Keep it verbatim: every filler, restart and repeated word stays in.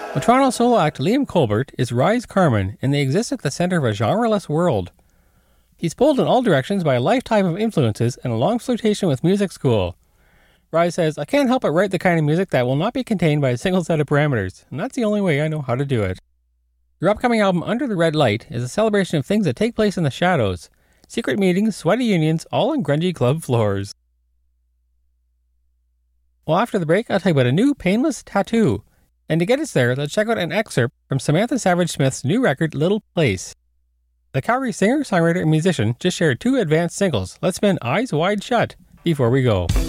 The Toronto solo act Liam Colbert is Rise Carmen, and they exist at the center of a genreless world. He's pulled in all directions by a lifetime of influences and a long flirtation with music school. Rise says, "I can't help but write the kind of music that will not be contained by a single set of parameters, and that's the only way I know how to do it." Your upcoming album, Under the Red Light, is a celebration of things that take place in the shadows. Secret meetings, sweaty unions, all on grungy club floors. Well, after the break, I'll tell you about a new painless tattoo. And to get us there, let's check out an excerpt from Samantha Savage Smith's new record, Little Place. The Calgary singer, songwriter, and musician just shared two advanced singles. Let's spin Eyes Wide Shut before we go.